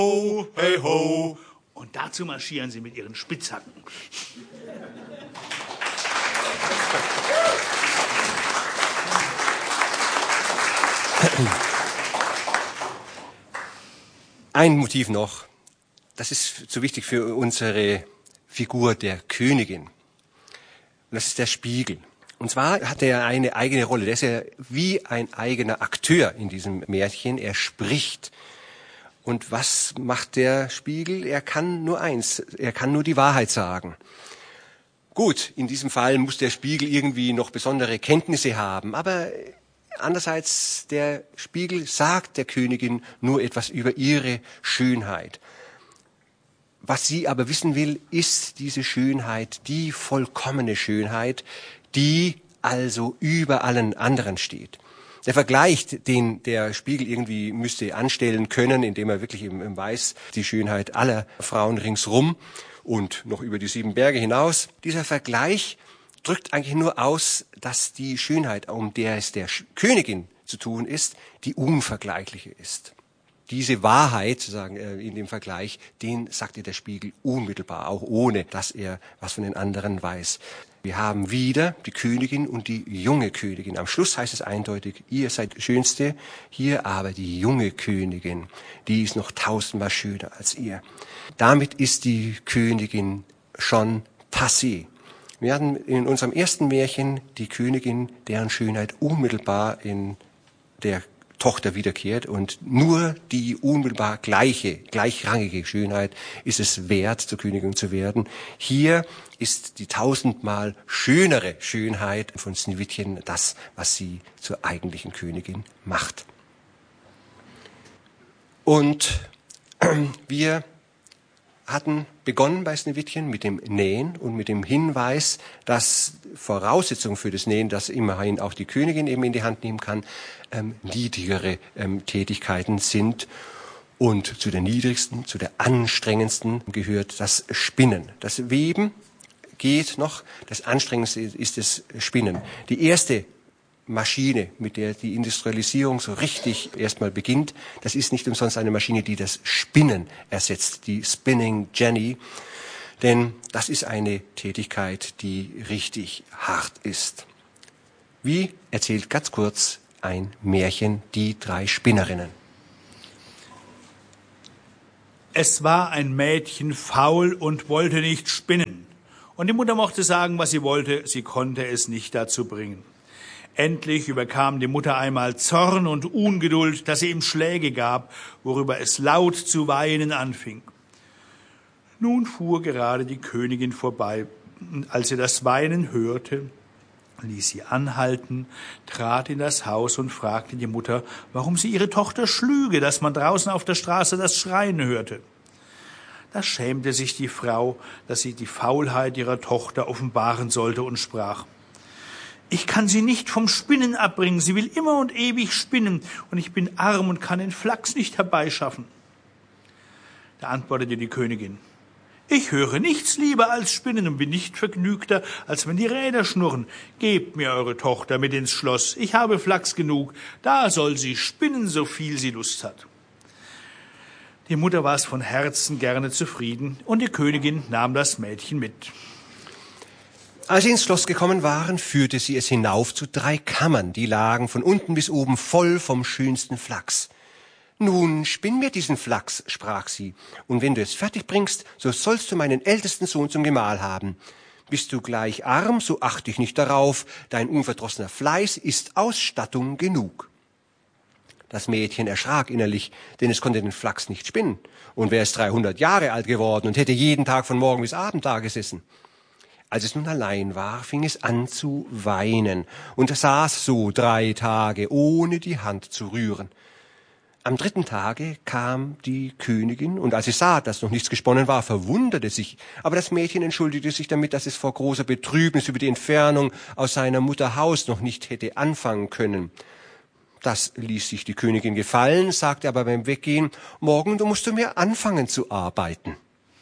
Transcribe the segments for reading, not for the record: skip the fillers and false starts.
ho, hey ho. Und dazu marschieren sie mit ihren Spitzhacken. Ein Motiv noch, das ist so wichtig für unsere Figur der Königin. Und das ist der Spiegel. Und zwar hat er eine eigene Rolle. Der ist ja wie ein eigener Akteur in diesem Märchen. Er spricht. Und was macht der Spiegel? Er kann nur eins. Er kann nur die Wahrheit sagen. Gut, in diesem Fall muss der Spiegel irgendwie noch besondere Kenntnisse haben. Aber andererseits, der Spiegel sagt der Königin nur etwas über ihre Schönheit. Was sie aber wissen will, ist diese Schönheit, die vollkommene Schönheit, die also über allen anderen steht. Der Vergleich, den der Spiegel irgendwie müsste anstellen können, indem er wirklich eben weiß, die Schönheit aller Frauen ringsrum und noch über die 7 Berge hinaus, dieser Vergleich drückt eigentlich nur aus, dass die Schönheit, um der es der Königin zu tun ist, die unvergleichliche ist. Diese Wahrheit, sozusagen in dem Vergleich, den sagt ihr der Spiegel unmittelbar, auch ohne, dass er was von den anderen weiß. Wir haben wieder die Königin und die junge Königin. Am Schluss heißt es eindeutig, ihr seid die Schönste, hier aber die junge Königin, die ist noch 1000-mal schöner als ihr. Damit ist die Königin schon passé. Wir hatten in unserem ersten Märchen die Königin, deren Schönheit unmittelbar in der Tochter wiederkehrt und nur die unmittelbar gleichrangige Schönheit ist es wert, zur Königin zu werden. Hier ist die 1000-mal schönere Schönheit von Sneewittchen das, was sie zur eigentlichen Königin macht. Und wir hatten begonnen bei Sneewittchen mit dem Nähen und mit dem Hinweis, dass Voraussetzung für das Nähen, dass immerhin auch die Königin eben in die Hand nehmen kann, niedrigere Tätigkeiten sind. Und zu der niedrigsten, zu der anstrengendsten gehört das Spinnen. Das Weben geht noch, das Anstrengendste ist das Spinnen. Die erste Maschine, mit der die Industrialisierung so richtig erstmal beginnt, das ist nicht umsonst eine Maschine, die das Spinnen ersetzt, die Spinning Jenny. Denn das ist eine Tätigkeit, die richtig hart ist. Wie erzählt ganz kurz ein Märchen die 3 Spinnerinnen? Es war ein Mädchen faul und wollte nicht spinnen. Und die Mutter mochte sagen, was sie wollte, sie konnte es nicht dazu bringen. Endlich überkam die Mutter einmal Zorn und Ungeduld, dass sie ihm Schläge gab, worüber es laut zu weinen anfing. Nun fuhr gerade die Königin vorbei. Als sie das Weinen hörte, ließ sie anhalten, trat in das Haus und fragte die Mutter, warum sie ihre Tochter schlüge, dass man draußen auf der Straße das Schreien hörte. Da schämte sich die Frau, dass sie die Faulheit ihrer Tochter offenbaren sollte und sprach: Ich kann sie nicht vom Spinnen abbringen, sie will immer und ewig spinnen, und ich bin arm und kann den Flachs nicht herbeischaffen. Da antwortete die Königin: Ich höre nichts lieber als Spinnen und bin nicht vergnügter, als wenn die Räder schnurren. Gebt mir eure Tochter mit ins Schloss, ich habe Flachs genug, da soll sie spinnen, so viel sie Lust hat. Die Mutter war es von Herzen gerne zufrieden, und die Königin nahm das Mädchen mit. Als sie ins Schloss gekommen waren, führte sie es hinauf zu 3 Kammern, die lagen von unten bis oben voll vom schönsten Flachs. »Nun, spinn mir diesen Flachs«, sprach sie, »und wenn du es fertig bringst, so sollst du meinen ältesten Sohn zum Gemahl haben. Bist du gleich arm, so acht dich nicht darauf, dein unverdrossener Fleiß ist Ausstattung genug.« Das Mädchen erschrak innerlich, denn es konnte den Flachs nicht spinnen und wäre es 300 Jahre alt geworden und hätte jeden Tag von Morgen bis Abend da gesessen. Als es nun allein war, fing es an zu weinen und saß so 3 Tage, ohne die Hand zu rühren. Am 3. Tage kam die Königin, und als sie sah, dass noch nichts gesponnen war, verwunderte sich. Aber das Mädchen entschuldigte sich damit, dass es vor großer Betrübnis über die Entfernung aus seiner Mutter Haus noch nicht hätte anfangen können. Das ließ sich die Königin gefallen, sagte aber beim Weggehen: »Morgen musst du mir anfangen zu arbeiten.«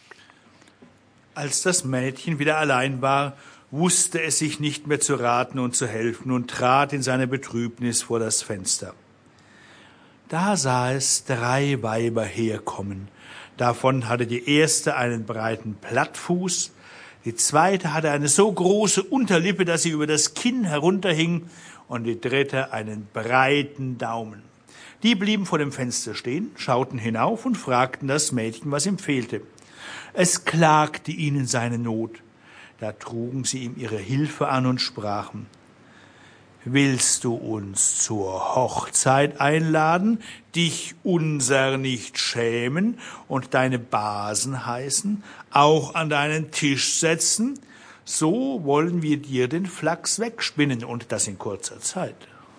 Als das Mädchen wieder allein war, wusste es sich nicht mehr zu raten und zu helfen und trat in seiner Betrübnis vor das Fenster. Da sah es 3 Weiber herkommen, Davon hatte die erste einen breiten Plattfuß, die zweite hatte eine so große Unterlippe, dass sie über das Kinn herunterhing, und die dritte einen breiten Daumen. Die blieben vor dem Fenster stehen, schauten hinauf und fragten das Mädchen, was ihm fehlte. Es klagte ihnen seine Not. Da trugen sie ihm ihre Hilfe an und sprachen: Willst du uns zur Hochzeit einladen, dich unser nicht schämen und deine Basen heißen, auch an deinen Tisch setzen? So wollen wir dir den Flachs wegspinnen, und das in kurzer Zeit.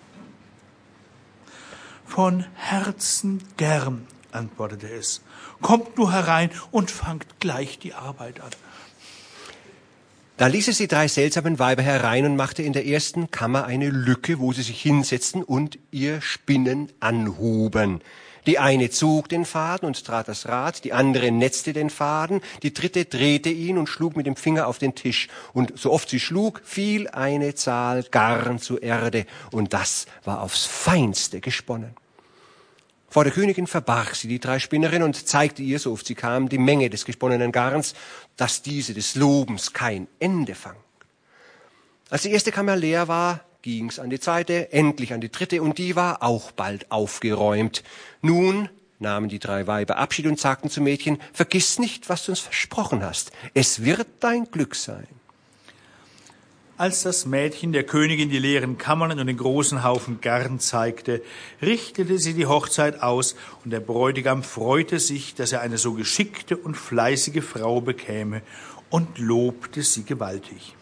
Von Herzen gern, antwortete es. Kommt nur herein und fangt gleich die Arbeit an. Da ließ es die 3 seltsamen Weiber herein und machte in der ersten Kammer eine Lücke, wo sie sich hinsetzten und ihr Spinnen anhuben. Die eine zog den Faden und trat das Rad, die andere netzte den Faden, die dritte drehte ihn und schlug mit dem Finger auf den Tisch. Und so oft sie schlug, fiel eine Zahl Garn zur Erde, und das war aufs Feinste gesponnen. Vor der Königin verbarg sie die 3 Spinnerinnen und zeigte ihr, so oft sie kam, die Menge des gesponnenen Garns, dass diese des Lobens kein Ende fand. Als die erste Kammer leer war, ging's an die zweite, endlich an die dritte, und die war auch bald aufgeräumt. Nun nahmen die 3 Weiber Abschied und sagten zum Mädchen: Vergiss nicht, was du uns versprochen hast. Es wird dein Glück sein. Als das Mädchen der Königin die leeren Kammern und den großen Haufen Garn zeigte, richtete sie die Hochzeit aus, und der Bräutigam freute sich, dass er eine so geschickte und fleißige Frau bekäme, und lobte sie gewaltig.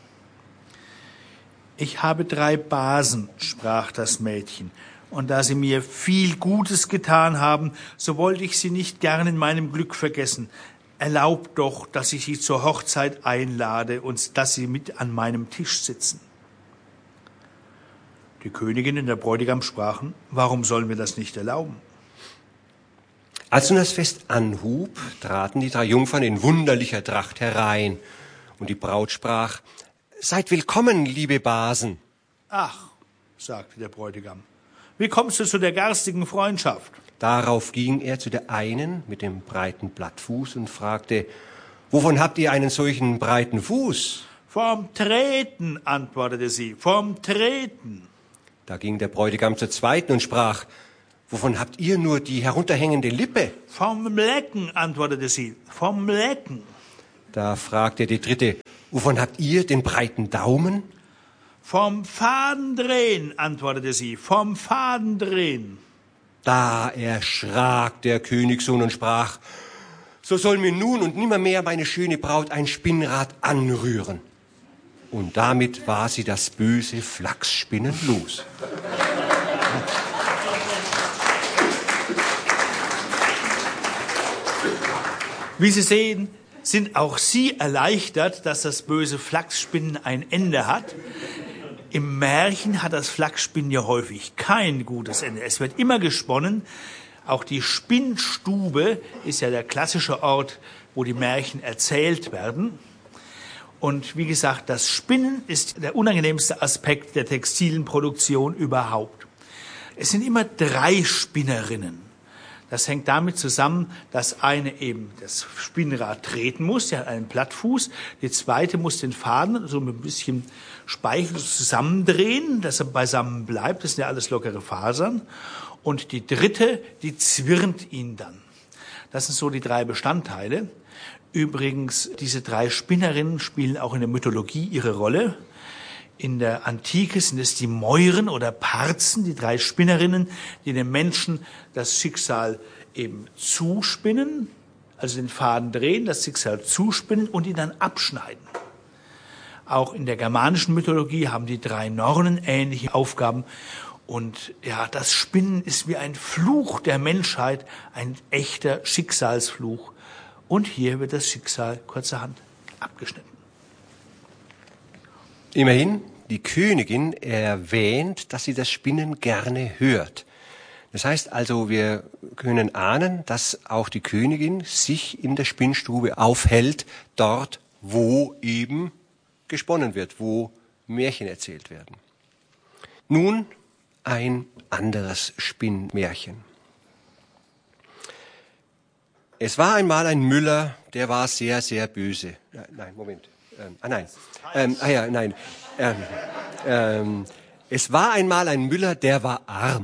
Ich habe 3 Basen, sprach das Mädchen, und da sie mir viel Gutes getan haben, so wollte ich sie nicht gern in meinem Glück vergessen. Erlaubt doch, dass ich sie zur Hochzeit einlade und dass sie mit an meinem Tisch sitzen. Die Königin und der Bräutigam sprachen: Warum sollen wir das nicht erlauben? Als nun das Fest anhub, traten die 3 Jungfern in wunderlicher Tracht herein, und die Braut sprach: Seid willkommen, liebe Basen. Ach, sagte der Bräutigam, wie kommst du zu der garstigen Freundschaft? Darauf ging er zu der einen mit dem breiten Blattfuß und fragte: Wovon habt ihr einen solchen breiten Fuß? Vom Treten, antwortete sie, vom Treten. Da ging der Bräutigam zur zweiten und sprach: Wovon habt ihr nur die herunterhängende Lippe? Vom Lecken, antwortete sie, vom Lecken. Da fragte die dritte: Wovon habt ihr den breiten Daumen? Vom Fadendrehen, antwortete sie, vom Fadendrehen. Da erschrak der Königssohn und sprach: So soll mir nun und nimmermehr meine schöne Braut ein Spinnrad anrühren. Und damit war sie das böse Flachsspinnen los. Wie Sie sehen, sind auch Sie erleichtert, dass das böse Flachsspinnen ein Ende hat. Im Märchen hat das Flachsspinnen ja häufig kein gutes Ende. Es wird immer gesponnen. Auch die Spinnstube ist ja der klassische Ort, wo die Märchen erzählt werden. Und wie gesagt, das Spinnen ist der unangenehmste Aspekt der textilen Produktion überhaupt. Es sind immer 3 Spinnerinnen. Das hängt damit zusammen, dass eine eben das Spinnrad treten muss, die hat einen Plattfuß. Die zweite muss den Faden so mit ein bisschen Speichel zusammendrehen, dass er beisammen bleibt. Das sind ja alles lockere Fasern. Und die dritte, die zwirnt ihn dann. Das sind so die 3 Bestandteile. Übrigens, diese 3 Spinnerinnen spielen auch in der Mythologie ihre Rolle. In der Antike sind es die Mäuren oder Parzen, die 3 Spinnerinnen, die den Menschen das Schicksal eben zuspinnen, also den Faden drehen, das Schicksal zuspinnen und ihn dann abschneiden. Auch in der germanischen Mythologie haben die 3 Nornen ähnliche Aufgaben. Und ja, das Spinnen ist wie ein Fluch der Menschheit, ein echter Schicksalsfluch. Und hier wird das Schicksal kurzerhand abgeschnitten. Immerhin, die Königin erwähnt, dass sie das Spinnen gerne hört. Das heißt also, wir können ahnen, dass auch die Königin sich in der Spinnstube aufhält, dort, wo eben gesponnen wird, wo Märchen erzählt werden. Nun ein anderes Spinnmärchen. Es war einmal ein Müller, der war sehr, sehr böse. Nein, Moment. Es war einmal ein Müller, der war arm.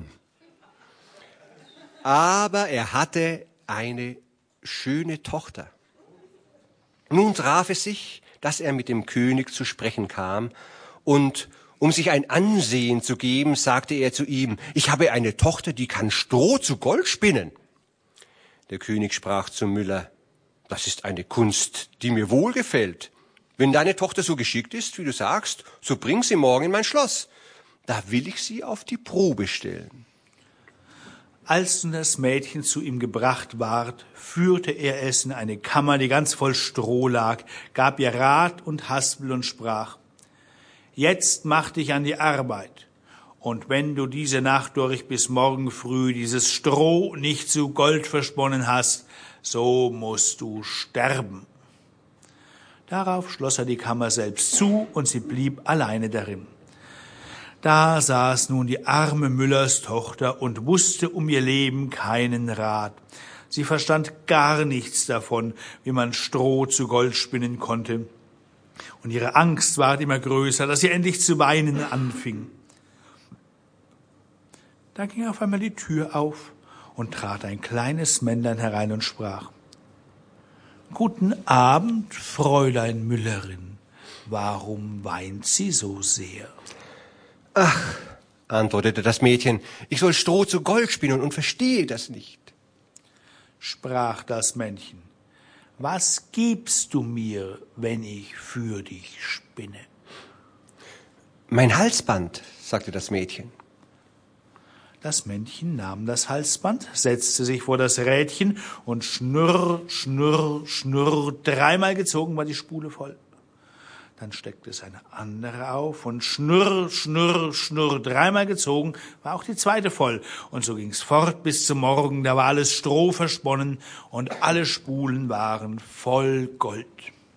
Aber er hatte eine schöne Tochter. Nun traf es sich, dass er mit dem König zu sprechen kam, und um sich ein Ansehen zu geben, sagte er zu ihm: Ich habe eine Tochter, die kann Stroh zu Gold spinnen. Der König sprach zum Müller: Das ist eine Kunst, die mir wohlgefällt. Wenn deine Tochter so geschickt ist, wie du sagst, so bring sie morgen in mein Schloss. Da will ich sie auf die Probe stellen. Als nun das Mädchen zu ihm gebracht ward, führte er es in eine Kammer, die ganz voll Stroh lag, gab ihr Rat und Haspel und sprach: Jetzt mach dich an die Arbeit, und wenn du diese Nacht durch bis morgen früh dieses Stroh nicht zu Gold versponnen hast, so musst du sterben. Darauf schloss er die Kammer selbst zu, und sie blieb alleine darin. Da saß nun die arme Müllerstochter und wusste um ihr Leben keinen Rat. Sie verstand gar nichts davon, wie man Stroh zu Gold spinnen konnte. Und ihre Angst ward immer größer, dass sie endlich zu weinen anfing. Da ging auf einmal die Tür auf, und trat ein kleines Männlein herein und sprach: Guten Abend, Fräulein Müllerin. Warum weint sie so sehr? Ach, antwortete das Mädchen, ich soll Stroh zu Gold spinnen und verstehe das nicht. Sprach das Männchen: Was gibst du mir, wenn ich für dich spinne? Mein Halsband, sagte das Mädchen. Das Männchen nahm das Halsband, setzte sich vor das Rädchen und schnurr, schnurr, schnurr, dreimal gezogen war die Spule voll. Dann steckte es eine andere auf und schnurr, schnurr, schnurr, dreimal gezogen war auch die zweite voll. Und so ging's fort bis zum Morgen, da war alles Stroh versponnen und alle Spulen waren voll Gold.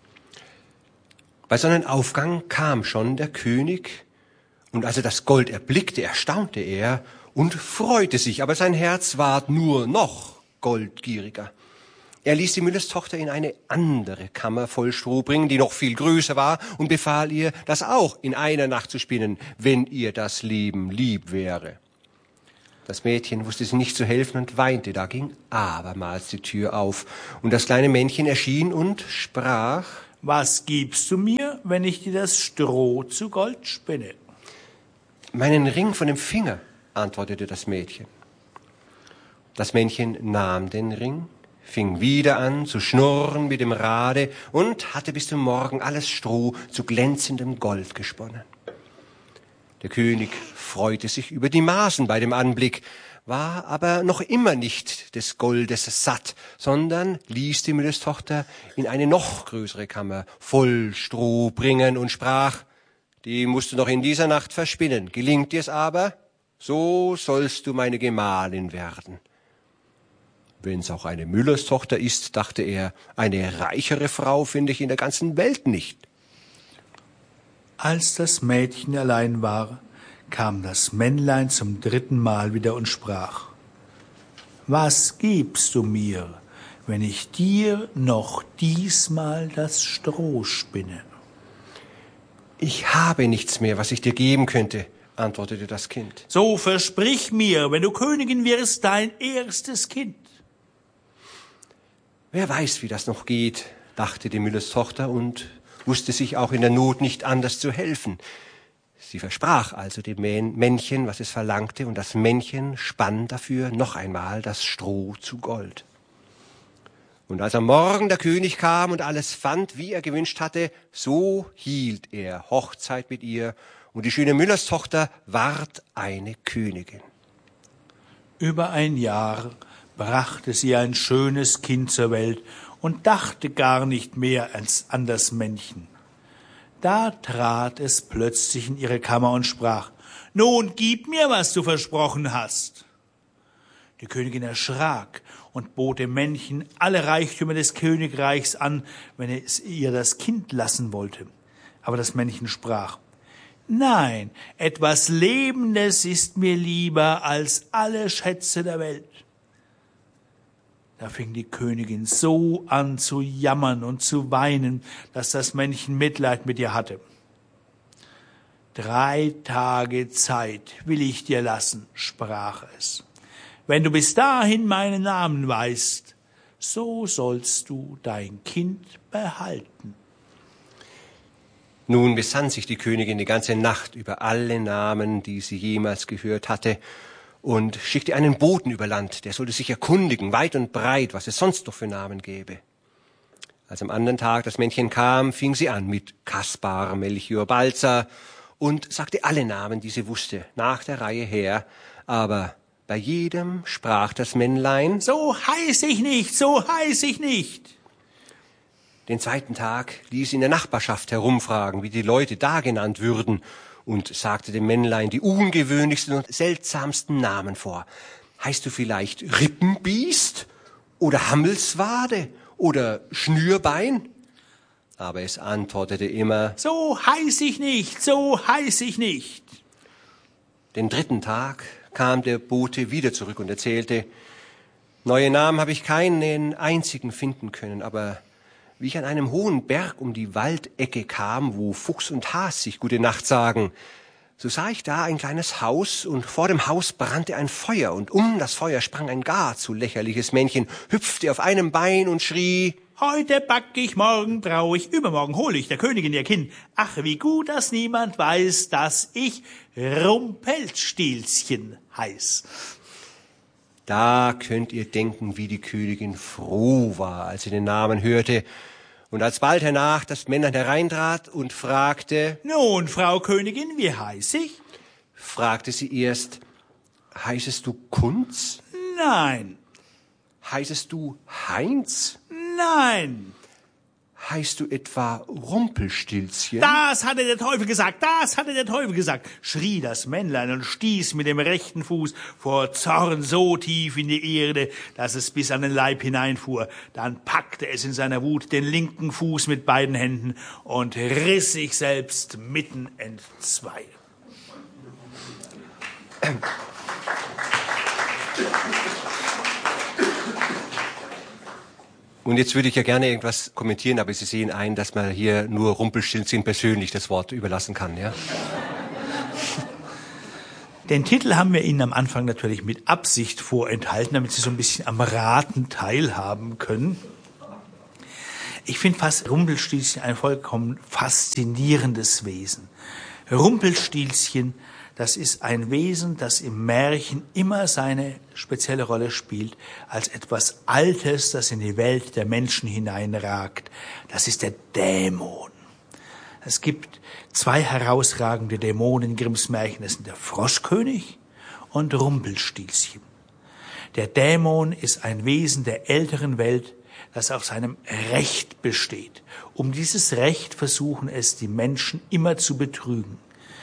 Bei Sonnenaufgang kam schon der König, und als er das Gold erblickte, erstaunte er und freute sich, aber sein Herz ward nur noch goldgieriger. Er ließ die Müllerstochter in eine andere Kammer voll Stroh bringen, die noch viel größer war, und befahl ihr, das auch in einer Nacht zu spinnen, wenn ihr das Leben lieb wäre. Das Mädchen wusste sich nicht zu helfen und weinte. Da ging abermals die Tür auf, und das kleine Männchen erschien und sprach: Was gibst du mir, wenn ich dir das Stroh zu Gold spinne? Meinen Ring von dem Finger, antwortete das Mädchen. Das Männchen nahm den Ring, fing wieder an zu schnurren mit dem Rade und hatte bis zum Morgen alles Stroh zu glänzendem Gold gesponnen. Der König freute sich über die Maßen bei dem Anblick, war aber noch immer nicht des Goldes satt, sondern ließ die Müllerstochter in eine noch größere Kammer voll Stroh bringen und sprach: Die musst du noch in dieser Nacht verspinnen. Gelingt dir's aber, so sollst du meine Gemahlin werden. Wenn's auch eine Müllerstochter ist, dachte er, eine reichere Frau finde ich in der ganzen Welt nicht. Als das Mädchen allein war, kam das Männlein zum dritten Mal wieder und sprach: Was gibst du mir, wenn ich dir noch diesmal das Stroh spinne? Ich habe nichts mehr, was ich dir geben könnte, antwortete das Kind. So versprich mir, wenn du Königin wirst, dein erstes Kind. Wer weiß, wie das noch geht, dachte die Müllerstochter und wusste sich auch in der Not nicht anders zu helfen. Sie versprach also dem Männchen, was es verlangte, und das Männchen spann dafür noch einmal das Stroh zu Gold. Und als am Morgen der König kam und alles fand, wie er gewünscht hatte, so hielt er Hochzeit mit ihr, und die schöne Müllerstochter ward eine Königin. Über ein Jahr brachte sie ein schönes Kind zur Welt und dachte gar nicht mehr als an das Männchen. Da trat es plötzlich in ihre Kammer und sprach: Nun, gib mir, was du versprochen hast. Die Königin erschrak und bot dem Männchen alle Reichtümer des Königreichs an, wenn es ihr das Kind lassen wollte. Aber das Männchen sprach: Nein, etwas Lebendes ist mir lieber als alle Schätze der Welt. Da fing die Königin so an zu jammern und zu weinen, dass das Männchen Mitleid mit ihr hatte. 3 Tage Zeit will ich dir lassen, sprach es. Wenn du bis dahin meinen Namen weißt, so sollst du dein Kind behalten. Nun besann sich die Königin die ganze Nacht über alle Namen, die sie jemals gehört hatte, und schickte einen Boten über Land, der sollte sich erkundigen, weit und breit, was es sonst noch für Namen gäbe. Als am anderen Tag das Männchen kam, fing sie an mit Kaspar, Melchior, Balthasar und sagte alle Namen, die sie wusste, nach der Reihe her, aber bei jedem sprach das Männlein: So heiß ich nicht, so heiß ich nicht. Den zweiten Tag ließ sie in der Nachbarschaft herumfragen, wie die Leute da genannt würden, und sagte dem Männlein die ungewöhnlichsten und seltsamsten Namen vor. Heißt du vielleicht Rippenbiest oder Hammelswade oder Schnürbein? Aber es antwortete immer: So heiß ich nicht, so heiß ich nicht. Den dritten Tag kam der Bote wieder zurück und erzählte: Neue Namen habe ich keinen einzigen finden können, aber wie ich an einem hohen Berg um die Waldecke kam, wo Fuchs und Has sich gute Nacht sagen, so sah ich da ein kleines Haus, und vor dem Haus brannte ein Feuer, und um das Feuer sprang ein gar zu lächerliches Männchen, hüpfte auf einem Bein und schrie: Heute back ich, morgen brau ich, übermorgen hol ich der Königin ihr Kind. Ach, wie gut, dass niemand weiß, dass ich Rumpelstilzchen heiß. Da könnt ihr denken, wie die Königin froh war, als sie den Namen hörte. Und als bald hernach das Männlein hereintrat und fragte: Nun, Frau Königin, wie heiß ich? Fragte sie erst: Heißest du Kunz? Nein, Heißest du Heinz? nein. Heißt du etwa Rumpelstilzchen? Das hatte der Teufel gesagt, das hatte der Teufel gesagt, schrie das Männlein und stieß mit dem rechten Fuß vor Zorn so tief in die Erde, dass es bis an den Leib hineinfuhr. Dann packte es in seiner Wut den linken Fuß mit beiden Händen und riss sich selbst mitten entzwei. Und jetzt würde ich ja gerne irgendwas kommentieren, aber Sie sehen ein, dass man hier nur Rumpelstilzchen persönlich das Wort überlassen kann, ja? Den Titel haben wir Ihnen am Anfang natürlich mit Absicht vorenthalten, damit Sie so ein bisschen am Raten teilhaben können. Ich finde fast Rumpelstilzchen ein vollkommen faszinierendes Wesen. Rumpelstilzchen, das ist ein Wesen, das im Märchen immer seine spezielle Rolle spielt, als etwas Altes, das in die Welt der Menschen hineinragt. Das ist der Dämon. Es gibt 2 herausragende Dämonen in Grimms Märchen. Das sind der Froschkönig und Rumpelstilzchen. Der Dämon ist ein Wesen der älteren Welt, das auf seinem Recht besteht. Um dieses Recht versuchen es die Menschen immer zu betrügen.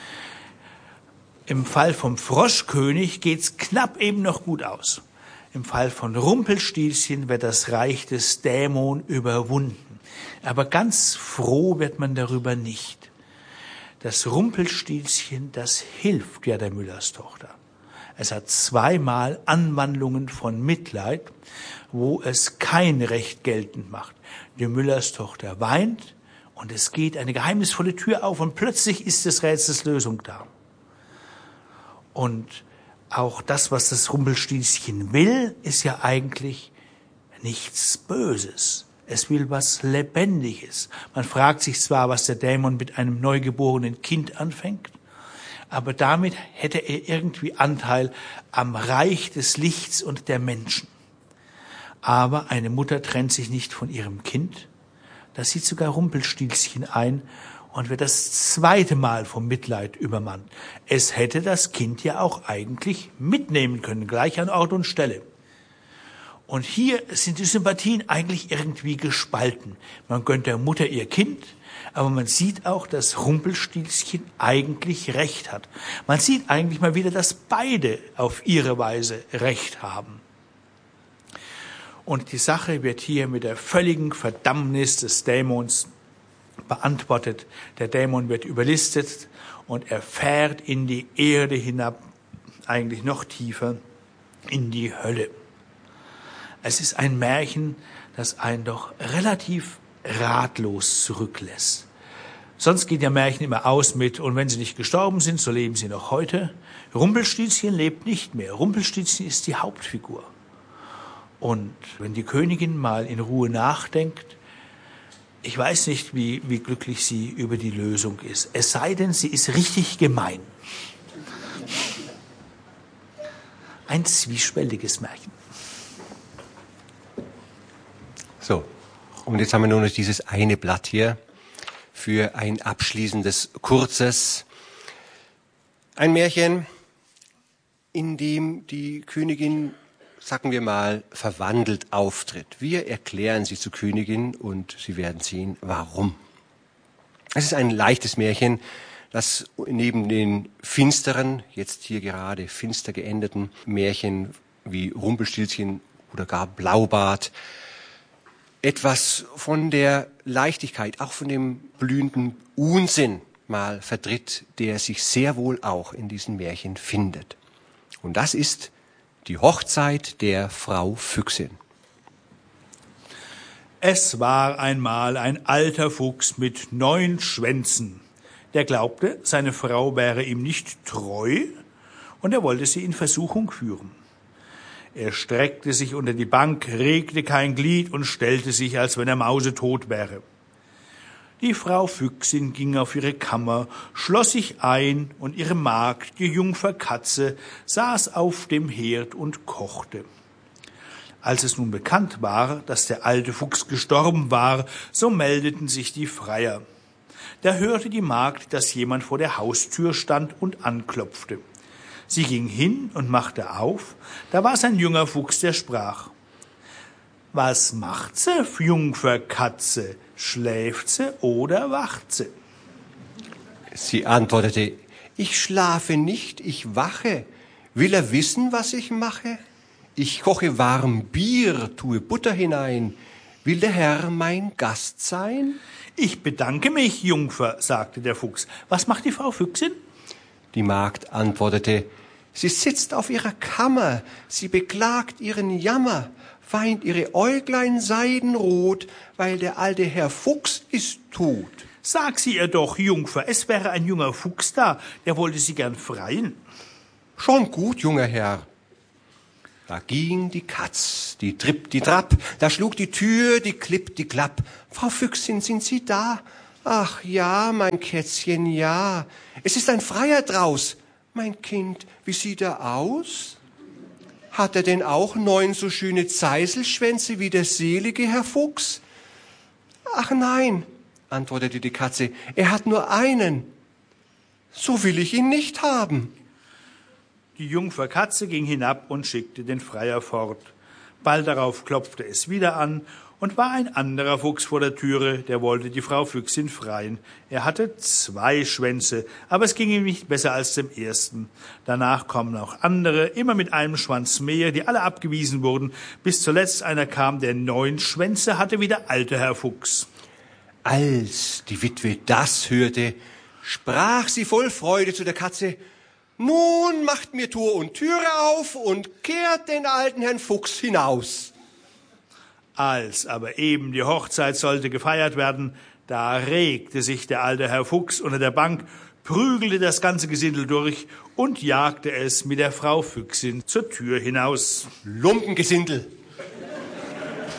Im Fall vom Froschkönig geht's knapp eben noch gut aus. Im Fall von Rumpelstilzchen wird das Reich des Dämon überwunden. Aber ganz froh wird man darüber nicht. Das Rumpelstilzchen, das hilft ja der Müllerstochter. Es hat 2-mal Anwandlungen von Mitleid, wo es kein Recht geltend macht. Die Müllerstochter weint und es geht eine geheimnisvolle Tür auf und plötzlich ist des Rätsels Lösung da. Und auch das, was das Rumpelstilzchen will, ist ja eigentlich nichts Böses. Es will was Lebendiges. Man fragt sich zwar, was der Dämon mit einem neugeborenen Kind anfängt, aber damit hätte er irgendwie Anteil am Reich des Lichts und der Menschen. Aber eine Mutter trennt sich nicht von ihrem Kind. Das sieht sogar Rumpelstilzchen ein und wird das 2. Mal vom Mitleid übermannt. Es hätte das Kind ja auch eigentlich mitnehmen können, gleich an Ort und Stelle. Und hier sind die Sympathien eigentlich irgendwie gespalten. Man gönnt der Mutter ihr Kind, aber man sieht auch, dass Rumpelstilzchen eigentlich Recht hat. Man sieht eigentlich mal wieder, dass beide auf ihre Weise Recht haben. Und die Sache wird hier mit der völligen Verdammnis des Dämons beantwortet. Der Dämon wird überlistet und er fährt in die Erde hinab, eigentlich noch tiefer, in die Hölle. Es ist ein Märchen, das einen doch relativ ratlos zurücklässt. Sonst geht ja Märchen immer aus mit, und wenn sie nicht gestorben sind, so leben sie noch heute. Rumpelstilzchen lebt nicht mehr. Rumpelstilzchen ist die Hauptfigur. Und wenn die Königin mal in Ruhe nachdenkt, ich weiß nicht, wie glücklich sie über die Lösung ist. Es sei denn, sie ist richtig gemein. Ein zwiespältiges Märchen. So, und jetzt haben wir nur noch dieses eine Blatt hier für ein abschließendes, kurzes, ein Märchen, in dem die Königin, sagen wir mal, verwandelt auftritt. Wir erklären sie zur Königin und Sie werden sehen, warum. Es ist ein leichtes Märchen, das neben den finsteren, jetzt hier gerade finster geendeten Märchen wie Rumpelstilzchen oder gar Blaubart etwas von der Leichtigkeit, auch von dem blühenden Unsinn mal vertritt, der sich sehr wohl auch in diesen Märchen findet. Und das ist die Hochzeit der Frau Füchsin. Es war einmal ein alter Fuchs mit 9 Schwänzen. Der glaubte, seine Frau wäre ihm nicht treu und er wollte sie in Versuchung führen. Er streckte sich unter die Bank, regte kein Glied und stellte sich, als wenn er mausetot wäre. Die Frau Füchsin ging auf ihre Kammer, schloss sich ein und ihre Magd, die Jungfer Katze, saß auf dem Herd und kochte. Als es nun bekannt war, dass der alte Fuchs gestorben war, so meldeten sich die Freier. Da hörte die Magd, dass jemand vor der Haustür stand und anklopfte. Sie ging hin und machte auf, da war es ein junger Fuchs, der sprach. »Was macht se, Jungfer Katze? Schläft se oder wacht se?« Sie antwortete, »Ich schlafe nicht, ich wache. Will er wissen, was ich mache? Ich koche warm Bier, tue Butter hinein. Will der Herr mein Gast sein?« »Ich bedanke mich, Jungfer«, sagte der Fuchs. »Was macht die Frau Füchsin?« Die Magd antwortete, »Sie sitzt auf ihrer Kammer, sie beklagt ihren Jammer, weint ihre Äuglein seidenrot, weil der alte Herr Fuchs ist tot.« »Sag sie ihr doch, Jungfer, es wäre ein junger Fuchs da, der wollte sie gern freien.« »Schon gut, junger Herr.« Da ging die Katz, die Tripp, die Trapp, da schlug die Tür, die Klipp, die Klapp. »Frau Füchsin, sind Sie da?« »Ach ja, mein Kätzchen, ja. Es ist ein Freier draus.« »Mein Kind, wie sieht er aus? Hat er denn auch 9 so schöne Zeiselschwänze wie der selige Herr Fuchs?« »Ach nein«, antwortete die Katze, »er hat nur einen. So will ich ihn nicht haben.« Die Jungfer Katze ging hinab und schickte den Freier fort. Bald darauf klopfte es wieder an und war ein anderer Fuchs vor der Türe, der wollte die Frau Füchsin freien. Er hatte 2 Schwänze, aber es ging ihm nicht besser als dem ersten. Danach kommen auch andere, immer mit einem Schwanz mehr, die alle abgewiesen wurden, bis zuletzt einer kam, der 9 Schwänze hatte wie der alte Herr Fuchs. Als die Witwe das hörte, sprach sie voll Freude zu der Katze, »Nun macht mir Tor und Türe auf und kehrt den alten Herrn Fuchs hinaus.« Als aber eben die Hochzeit sollte gefeiert werden, da regte sich der alte Herr Fuchs unter der Bank, prügelte das ganze Gesindel durch und jagte es mit der Frau Füchsin zur Tür hinaus. »Lumpengesindel«,